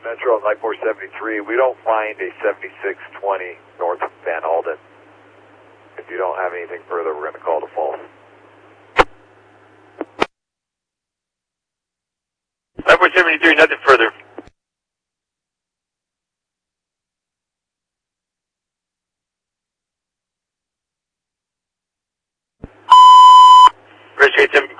Metro at Light 473, we don't find a 7620 north of Van Alden. If you don't have anything further, we're going to call the false. Light 473, nothing further. Appreciate them.